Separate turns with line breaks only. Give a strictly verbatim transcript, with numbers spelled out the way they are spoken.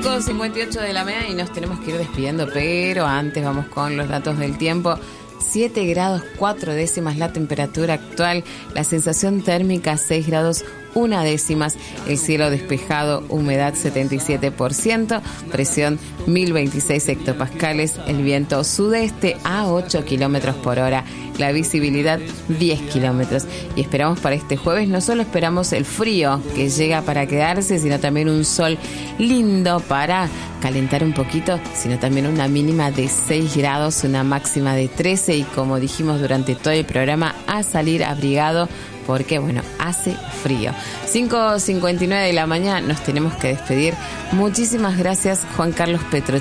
cinco cincuenta y ocho de la mañana y nos tenemos que ir despidiendo, pero antes vamos con los datos del tiempo. siete grados cuatro décimas la temperatura actual, la sensación térmica seis grados una décimas, el cielo despejado, humedad setenta y siete por ciento, presión mil veintiséis hectopascales, el viento sudeste a ocho kilómetros por hora, la visibilidad diez kilómetros. Y esperamos para este jueves, no solo esperamos el frío que llega para quedarse, sino también un sol lindo para calentar un poquito, sino también una mínima de seis grados, una máxima de trece y, como dijimos durante todo el programa, a salir abrigado porque, bueno, hace frío. cinco cincuenta y nueve de la mañana, nos tenemos que despedir. Muchísimas gracias, Juan Carlos Petro.